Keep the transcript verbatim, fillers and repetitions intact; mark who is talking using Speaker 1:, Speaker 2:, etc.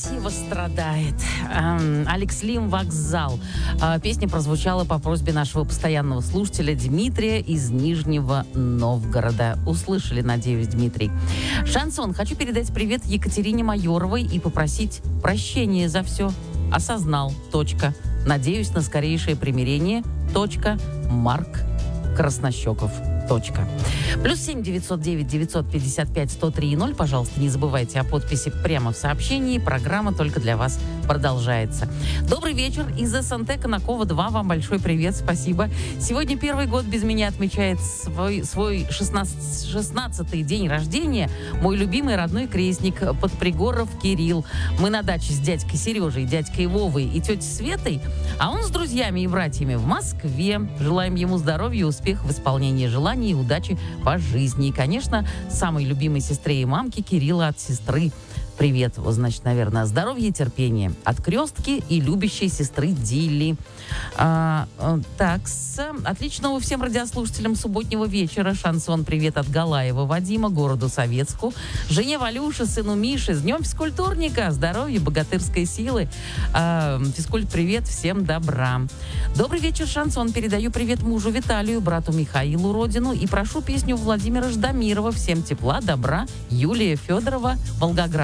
Speaker 1: Красиво страдает. Эм, Алекс Лим «Вокзал». Э, Песня прозвучала по просьбе нашего постоянного слушателя Дмитрия из Нижнего Новгорода. Услышали, надеюсь, Дмитрий. Шансон. Хочу передать привет Екатерине Майоровой и попросить прощения за все. Осознал. Точка. Надеюсь на скорейшее примирение. Точка. Марк Краснощеков. Точка. Плюс семь девятьсот девять девятьсот пятьдесят пять сто три ноль. Пожалуйста, не забывайте о подписи прямо в сообщении. Программа только для вас продолжается. Добрый вечер. Из СНТ Конакова два. Вам большой привет. Спасибо. Сегодня первый год без меня отмечает свой, свой шестнадцатый день рождения мой любимый родной крестник Подпригоров Кирилл. Мы на даче с дядькой Сережей, дядькой Вовой и тетей Светой, а он с друзьями и братьями в Москве. Желаем ему здоровья, успехов в исполнении желаний и удачи по жизни. И, конечно, самой любимой сестре и мамке Кирилла от сестры. Привет, вот, значит, наверное, здоровья и терпения. От крестки и любящей сестры Дилли. А, а, так, с, отличного всем радиослушателям субботнего вечера. Шансон привет от Галаева Вадима, городу Советску. Жене Валюше, сыну Мише. С днем физкультурника, здоровья, богатырской силы. А, физкульт привет, всем добра. Добрый вечер, Шансон. Передаю привет мужу Виталию, брату Михаилу Родину. И прошу песню Владимира Ждамирова. Всем тепла, добра. Юлия Федорова, Волгоград.